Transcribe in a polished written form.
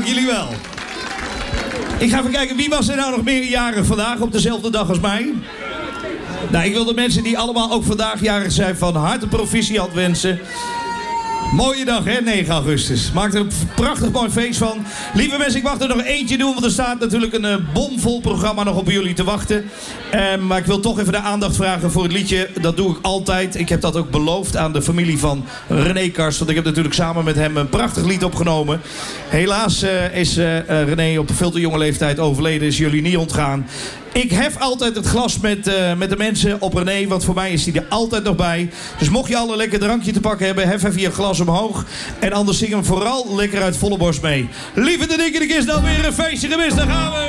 Dank jullie wel. Ik ga even kijken, wie was er nou nog meer jarig vandaag op dezelfde dag als mij? Nou, ik wil de mensen die allemaal ook vandaag jarig zijn van harte proficiat wensen. Mooie dag, hè? 9 augustus. Maak er een prachtig mooi feest van. Lieve mensen, ik mag er nog eentje doen, want er staat natuurlijk een bomvol programma nog op jullie te wachten. Maar ik wil toch even de aandacht vragen voor het liedje. Dat doe ik altijd. Ik heb dat ook beloofd aan de familie van René Karst, want ik heb natuurlijk samen met hem een prachtig lied opgenomen. Helaas is René op veel te jonge leeftijd overleden, is jullie niet ontgaan. Ik hef altijd het glas met de mensen op René, want voor mij is hij er altijd nog bij. Dus mocht je al een lekker drankje te pakken hebben, hef even je glas omhoog. En anders zing hem vooral lekker uit volle borst mee. Lieve de dikke, is dan weer een feestje geweest, daar gaan we!